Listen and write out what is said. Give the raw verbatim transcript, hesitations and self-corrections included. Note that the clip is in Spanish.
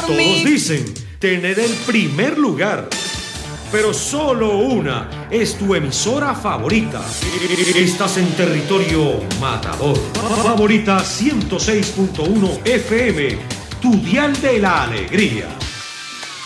Todos mí. dicen tener el primer lugar, pero solo una es tu emisora favorita. Estás en territorio matador. Favorita ciento seis punto uno F M, tu dial de la alegría.